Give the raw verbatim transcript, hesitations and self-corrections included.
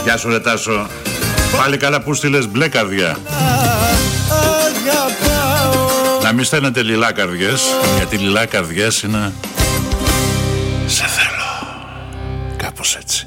Γεια σου ρε Τάσο. Πάλι καλά που στείλες μπλε καρδιά. Να μην στέλνετε λιλά καρδιές, γιατί λιλά καρδιές είναι... Σε θέλω. Κάπως έτσι.